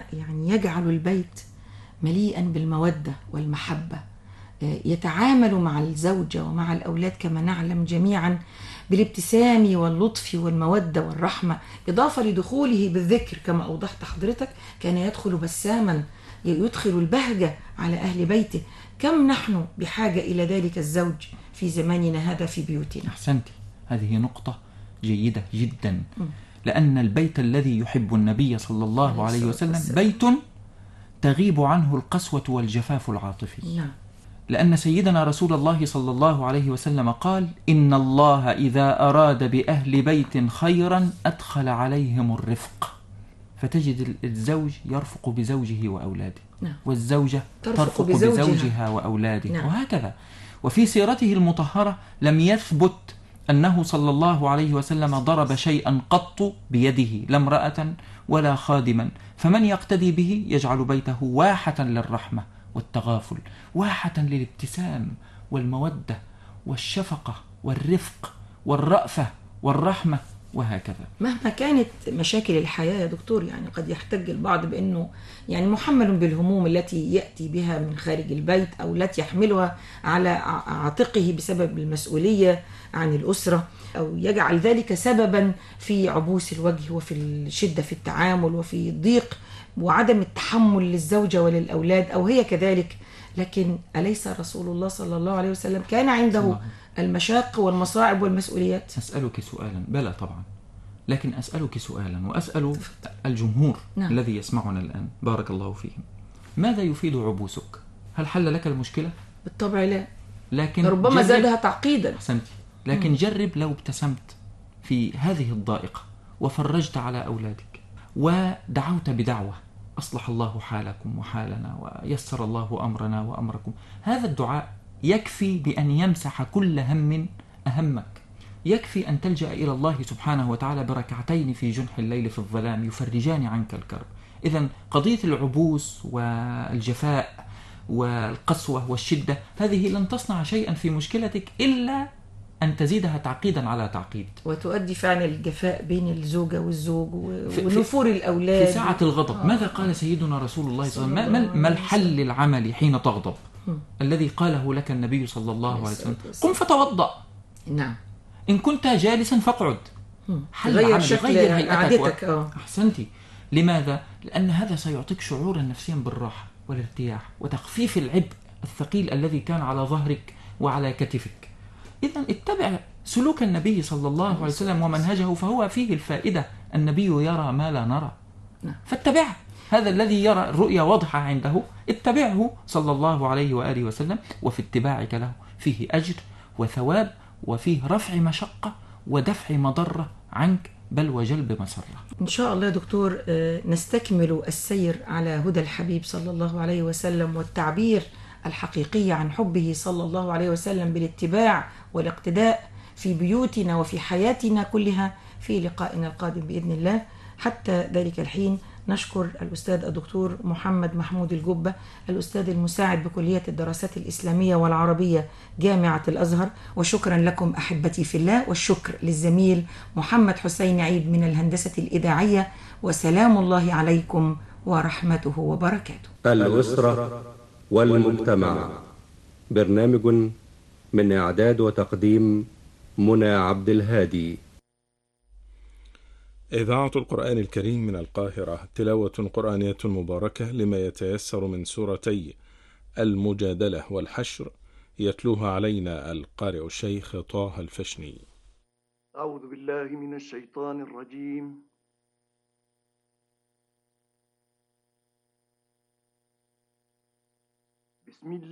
يعني يجعل البيت مليئا بالمودة والمحبة، يتعامل مع الزوجة ومع الأولاد كما نعلم جميعا بالابتسام واللطف والمودة والرحمة، إضافة لدخوله بالذكر كما أوضحت حضرتك، كان يدخل بساما يدخل البهجة على أهل بيته. كم نحن بحاجة إلى ذلك الزوج في زماننا هذا في بيوتنا. أحسنتي، هذه نقطة جيدة جدا، لأن البيت الذي يحب النبي صلى الله عليه وسلم بيت تغيب عنه القسوة والجفاف العاطفي. نعم. لأن سيدنا رسول الله صلى الله عليه وسلم قال: إن الله إذا أراد بأهل بيت خيرا أدخل عليهم الرفق. فتجد الزوج يرفق بزوجه وأولاده، نعم. والزوجة ترفق بزوجها وأولاده، نعم. وهكذا. وفي سيرته المطهرة لم يثبت أنه صلى الله عليه وسلم ضرب شيئا قط بيده، لا امرأة ولا خادما. فمن يقتدي به يجعل بيته واحة للرحمة والتغافل، واحة للابتسام والمودة والشفقة والرفق والرأفة والرحمة، وهكذا. مهما كانت مشاكل الحياة يا دكتور، يعني قد يحتج البعض بأنه يعني محمل بالهموم التي يأتي بها من خارج البيت أو التي يحملها على عاتقه بسبب المسؤولية عن الأسرة، أو يجعل ذلك سببا في عبوس الوجه وفي الشدة في التعامل وفي ضيق وعدم التحمل للزوجة وللأولاد، أو هي كذلك. لكن أليس رسول الله صلى الله عليه وسلم كان عنده المشاق والمصاعب والمسؤوليات؟ أسألك سؤالا. بلى طبعا، لكن أسألك سؤالا وأسأل الجمهور، نعم. الذي يسمعنا الآن بارك الله فيهم، ماذا يفيد عبوسك؟ هل حل لك المشكلة؟ بالطبع لا، لكن ربما زادها تعقيدا. أحسنتي. لكن جرب لو ابتسمت في هذه الضائقة وفرجت على أولادك ودعوت بدعوة أصلح الله حالكم وحالنا ويسر الله أمرنا وأمركم، هذا الدعاء يكفي بأن يمسح كل هم أهمك. يكفي أن تلجأ إلى الله سبحانه وتعالى بركعتين في جنح الليل في الظلام يفرجان عنك الكرب. إذن قضية العبوس والجفاء والقسوة والشدة هذه لن تصنع شيئا في مشكلتك إلا أن تزيدها تعقيدا على تعقيد، وتؤدي فعلا الجفاء بين الزوجة والزوج ونفور الأولاد في ساعة الغضب. ماذا قال سيدنا رسول الله صلى الله عليه وسلم؟ ما الحل العمل حين تغضب؟ الذي قاله لك النبي صلى الله عليه وسلم: قم فتوضأ. نعم. إن كنت جالسا فاقعد. غير شكل عادتك. أحسنتي. لماذا؟ لأن هذا سيعطيك شعورا نفسيا بالراحة والارتياح وتخفيف العبء الثقيل الذي كان على ظهرك وعلى كتفك. إذن اتبع سلوك النبي صلى الله عليه وسلم ومنهجه، فهو فيه الفائدة. النبي يرى ما لا نرى، فاتبعه. هذا الذي يرى الرؤيا واضحة عنده اتبعه صلى الله عليه وآله وسلم، وفي اتباعك له فيه أجر وثواب، وفيه رفع مشقة ودفع مضرة عنك، بل وجلب مسرة. إن شاء الله يا دكتور نستكمل السير على هدى الحبيب صلى الله عليه وسلم والتعبير الحقيقي عن حبه صلى الله عليه وسلم بالاتباع والاقتداء في بيوتنا وفي حياتنا كلها في لقائنا القادم بإذن الله. حتى ذلك الحين نشكر الأستاذ الدكتور محمد محمود الجبة، الأستاذ المساعد بكلية الدراسات الإسلامية والعربية جامعة الأزهر، وشكرا لكم أحبتي في الله، والشكر للزميل محمد حسين عيد من الهندسة الإذاعية، وسلام الله عليكم ورحمته وبركاته. الأسرة والمجتمع، برنامج من إعداد وتقديم منى عبد الهادي. إذاعة القرآن الكريم من القاهرة، تلاوة قرآنية مباركة لما يتيسر من سورتي المجادلة والحشر، يتلوها علينا القارئ الشيخ طه الفشني. أعوذ بالله من الشيطان الرجيم. بسم الله